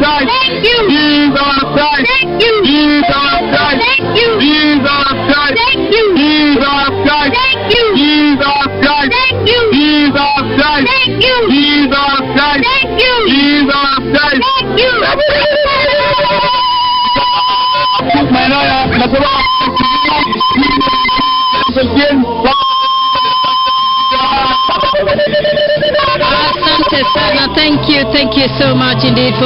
outside. Thank you. He's outside. Thank you. He's outside. Thank you. He's outside. Thank you. He's outside. Thank you. He's outside. Thank you. He's outside. Thank you. He's outside. Thank you. He's outside. Thank you. Asante sana. Thank you so much indeed for